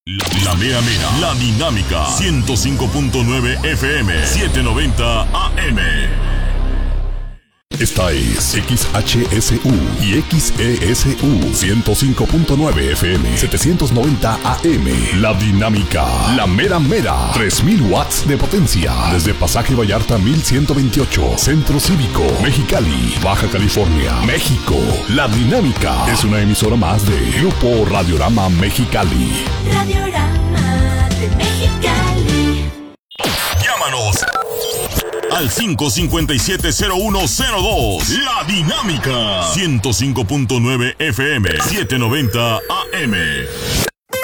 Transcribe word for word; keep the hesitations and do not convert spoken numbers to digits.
La, la mera mera, la dinámica, ciento cinco punto nueve F M, setecientos noventa A M. Esta es X H S U y X E S U ciento cinco punto nueve F M, setecientos noventa A M. La dinámica, la mera mera, tres mil watts de potencia. Desde Pasaje Vallarta mil ciento veintiocho, Centro Cívico, Mexicali, Baja California, México. La dinámica es una emisora más de Grupo Radiorama Mexicali. Radiorama de Mexicali. Llámanos al cinco cinco siete cero uno cero dos. La dinámica, ciento cinco punto nueve F M, setecientos noventa A M.